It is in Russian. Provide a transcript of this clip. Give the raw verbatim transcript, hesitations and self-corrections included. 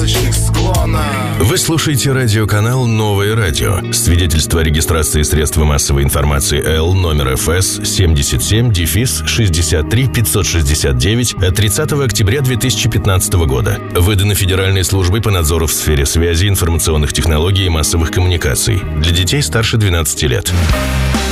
сказочных склонах. Вы слушаете радиоканал «Новое радио». Свидетельство о регистрации средства массовой информации Л номер эф эс семьдесят семь шестьдесят три пятьсот шестьдесят девять от тридцатого октября две тысячи пятнадцатого года. Выдано Федеральной службой по надзору в сфере связи, информационных технологий и массовых коммуникаций. Для детей старше двенадцати лет.